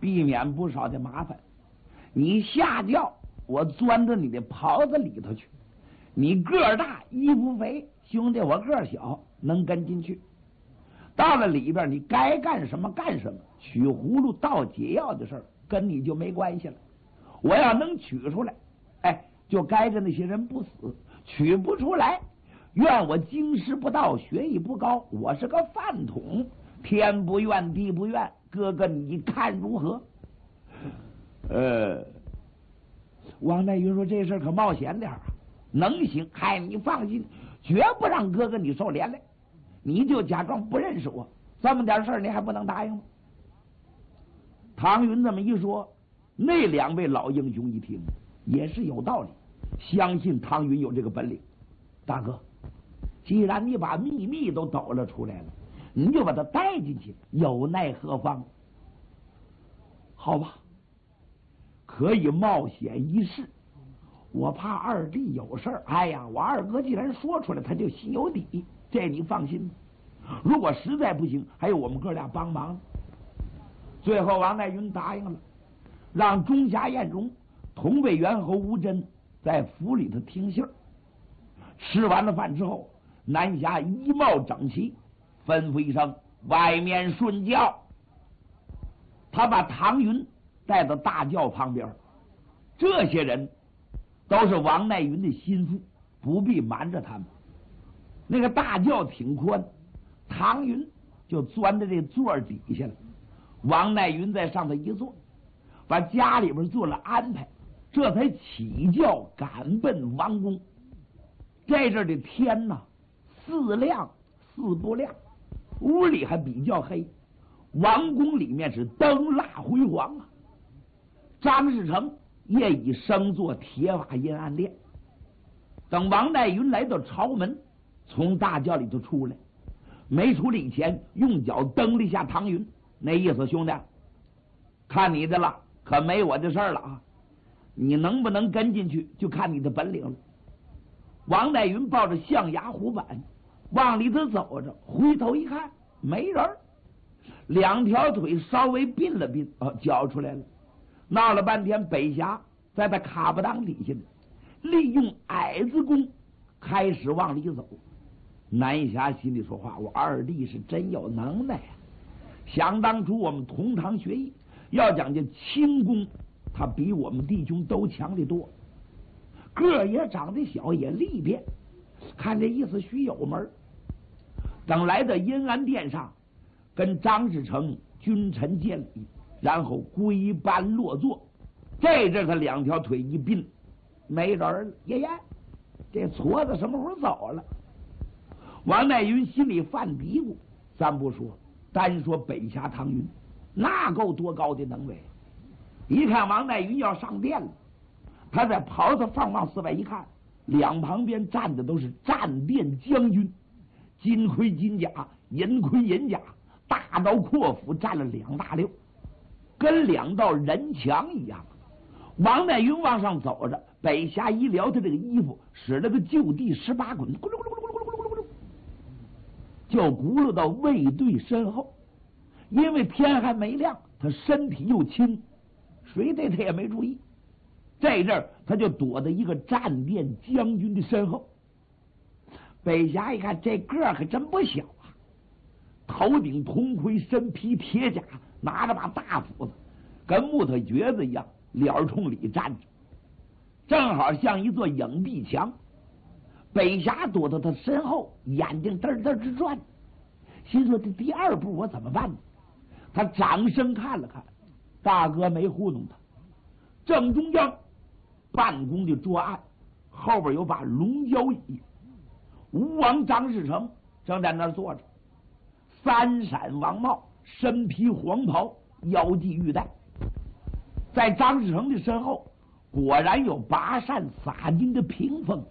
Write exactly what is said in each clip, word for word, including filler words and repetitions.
避免不少的麻烦。你下轿，我钻到你的袍子里头去。你个儿大，衣服肥，兄弟我个儿小，能跟进去。到了里边，你该干什么干什么，取葫芦倒解药的事儿跟你就没关系了。我要能取出来，哎，就该着那些人不死；取不出来，怨我经师不到，学艺不高，我是个饭桶，天不怨地不怨。哥哥，你看如何？呃，王代云说这事儿可冒险点啊，能行？嗨，你放心，绝不让哥哥你受连累。你就假装不认识我，这么点事儿你还不能答应吗？唐云这么一说，那两位老英雄一听也是有道理，相信唐云有这个本领。大哥，既然你把秘密都抖了出来了，你就把他带进去，有奈何方？好吧，可以冒险一试。我怕二弟有事儿，哎呀，我二哥既然说出来，他就心有底，这你放心。如果实在不行，还有我们哥俩帮忙。最后王代云答应了，让中侠彦荣同为元侯吴真在府里头听信儿。吃完了饭之后，南侠衣帽整齐，吩咐一声外面顺轿。他把唐云带到大轿旁边，这些人都是王乃云的心腹，不必瞒着他们。那个大轿挺宽，唐云就钻在这座底下了，王乃云在上头一坐，把家里边做了安排，这才起轿赶奔王宫。在这的天呐，似亮似不亮，屋里还比较黑，王宫里面是灯蜡辉煌啊。张士诚也已升做铁瓦阴暗殿。等王乃云来到朝门，从大轿里头出来，没出礼前用脚蹬了一下唐云，那意思兄弟，看你的了，可没我的事儿了啊！你能不能跟进去，就看你的本领了。王乃云抱着象牙虎板往里头走着，回头一看没人，两条腿稍微并了并，哦，交出来了。闹了半天，北峡在他卡不当底下呢，利用矮子功开始往里走。南侠心里说话，我二弟是真有能耐呀、啊！想当初我们同堂学艺，要讲究轻功，他比我们弟兄都强得多，个儿也长得小，也利便，看这意思须有门。等来到阴安殿上，跟张士诚君臣见礼，然后归班落座。这阵他两条腿一并，没人了。爷爷，这矬子什么时候走了？王乃云心里犯嘀咕，咱不说，单说北峡唐云，那够多高的能为！一看王乃云要上殿了，他在袍子放往四外一看，两旁边站的都是战殿将军，金盔金甲，银盔银甲，大刀阔斧站了两大溜，跟两道人墙一样。王乃云往上走着，北峡一撩他这个衣服，使了个就地十八滚，咕噜咕噜咕噜咕噜咕噜咕噜，就轱辘到卫队身后。因为天还没亮，他身体又轻，谁对他也没注意。这阵儿他就躲在一个战殿将军的身后。北峡一看，这个儿可真不小啊，头顶铜盔，身披铁甲，拿着把大斧子，跟木头橛子一样，脸冲里站着，正好像一座影壁墙。北峡躲到他身后，眼睛嘚嘚直转，心说这第二步我怎么办呢？他掌声看了看，大哥没糊弄他。正中央办公的桌案后边有把龙角椅，吴王张士诚正在那儿坐着，三闪王帽，身披黄袍，腰系玉带。在张士诚的身后，果然有拔扇洒金的屏风。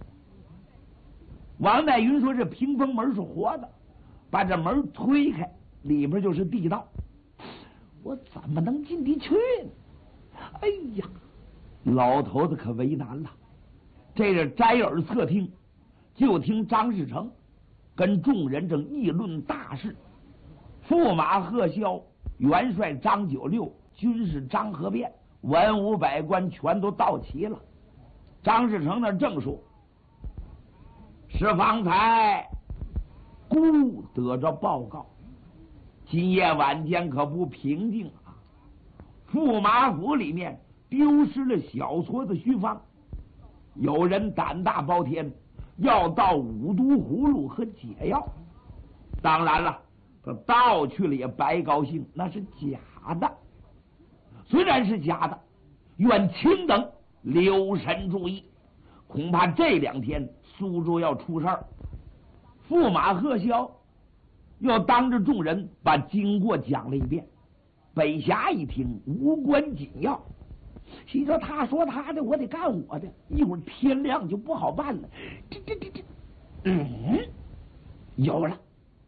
王乃云说：“这屏风门是活的，把这门推开，里边就是地道，我怎么能进得去呢？”哎呀，老头子可为难了。这是摘耳侧听，就听张士诚跟众人正议论大事。驸马贺萧、元帅张九六军事张合变，文武百官全都到齐了。张士诚那正说：“是方才孤得着报告，今夜晚间可不平静啊！驸马府里面丢失了小撮子虚方，有人胆大包天，要盗五毒葫芦和解药。当然了，他盗去了也白高兴，那是假的。虽然是假的，愿卿等留神注意，恐怕这两天苏州要出事儿。”驸马贺萧又当着众人把经过讲了一遍。北侠一听无关紧要，心说他说他的，我得干我的，一会儿天亮就不好办了。这这这这，嗯，有了。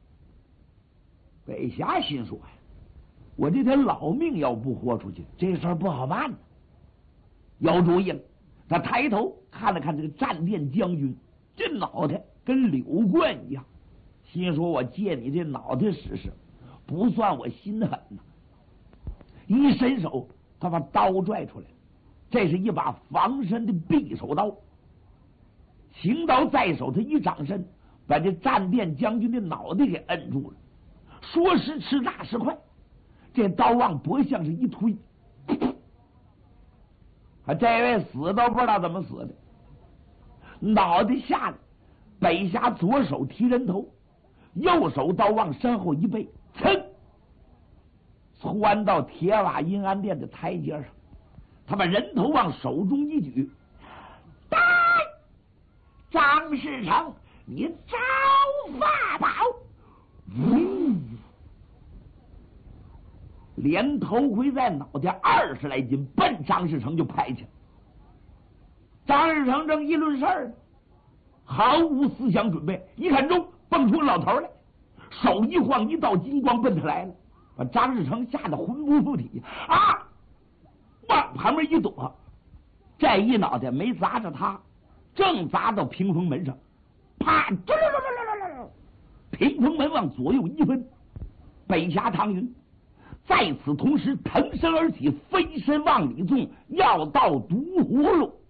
北侠心说呀，我这条老命要不豁出去，这事儿不好办呢。有主意了，他抬头看了看这个战殿将军，这脑袋跟柳冠一样，心说我借你这脑袋使使，不算我心狠呐。一伸手，他把刀拽出来，这是一把防身的匕首刀。行刀在手，他一掌身，把这战殿将军的脑袋给摁住了。说时迟，那时快，这刀往脖项是一推，啊，这位死都不知道怎么死的，脑袋下来，北侠左手提人头，右手刀往身后一背，噌，窜到铁瓦阴安殿的台阶上。他把人头往手中一举，呆，张士诚，你招法宝！呜，连头盔在脑袋二十来斤，奔张士诚就拍去了。张士诚正议论事儿呢，毫无思想准备，一看中，蹦出个老头来，手一晃，一道金光奔他来了，把张士诚吓得魂不附体啊！往旁边一躲，这一脑袋没砸着他，正砸到屏风门上，啪！屏风门往左右一分，北侠唐云在此同时腾身而起，飞身往里纵，要到毒葫芦。